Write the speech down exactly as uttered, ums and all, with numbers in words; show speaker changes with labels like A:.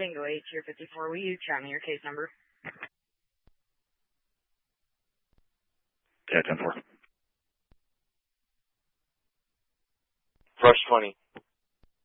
A: Tango eight, Tier fifty-four, will you chat me your case number?
B: Yeah, ten four.
C: Fresh twenty.